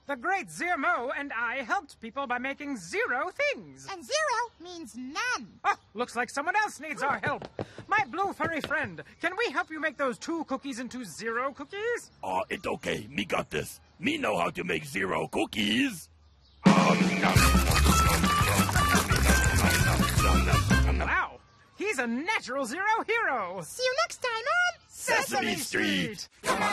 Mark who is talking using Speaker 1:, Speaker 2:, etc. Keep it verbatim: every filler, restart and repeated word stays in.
Speaker 1: The great Zermo and I helped people by making zero things.
Speaker 2: And zero means none.
Speaker 1: Oh, looks like someone else needs our help. My blue furry friend, can we help you make those two cookies into zero cookies?
Speaker 3: Uh, it's okay. Me got this. Me know how to make zero cookies.
Speaker 1: Wow, he's a natural zero hero.
Speaker 2: See you next time on
Speaker 3: Sesame Street.